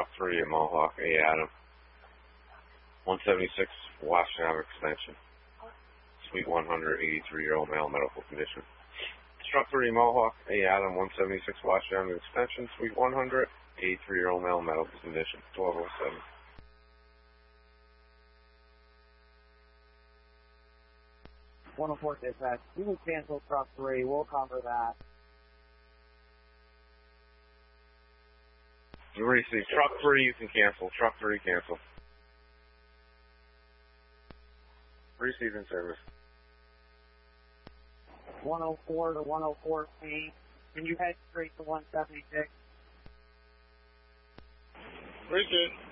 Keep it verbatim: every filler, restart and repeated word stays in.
Truck three at Mohawk, A. Adam. one seventy-six Washington Extension. Suite one hundred, eighty-three-year-old male, medical condition. Truck three Mohawk, A. Adam, one seventy-six Washington Extension, Suite one hundred, eighty-three-year-old male, medical condition. twelve oh seven. one oh four dispatch. We will cancel truck three. We'll cover that. You receive truck three, you can cancel. Truck three, cancel. Receiving service. one oh four to one oh four P. Can you head straight to one seventy-six? Receive.